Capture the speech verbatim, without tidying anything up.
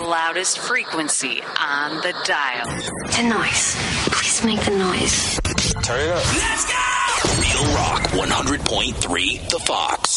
loudest frequency on the dial. The noise. Please make the noise. Turn it up. Let's go! Real Rock one hundred point three, The Fox.